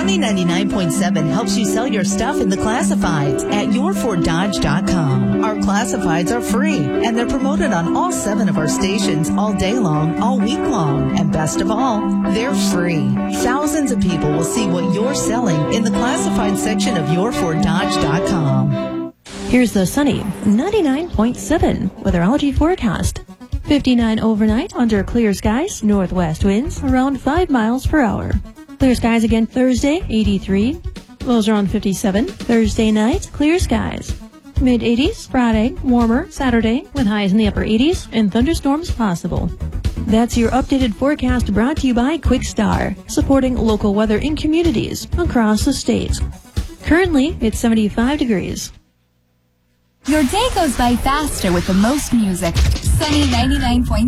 Sunny 99.7 helps you sell your stuff in the classifieds at yourforddodge.com. Our classifieds are free, and they're promoted on all 7 of our stations all day long, all week long. And best of all, they're free. Thousands of people will see what you're selling in the classified section of yourforddodge.com. Here's the sunny 99.7 weatherology forecast. 59 overnight under clear skies, northwest winds around 5 miles per hour. Clear skies again Thursday, 83. Lows around 57. Thursday night, clear skies. Mid-80s, Friday, warmer, Saturday, with highs in the upper 80s and thunderstorms possible. That's your updated forecast brought to you by QuickStar, supporting local weather in communities across the state. Currently, it's 75 degrees. Your day goes by faster with the most music. Sunny 99.7.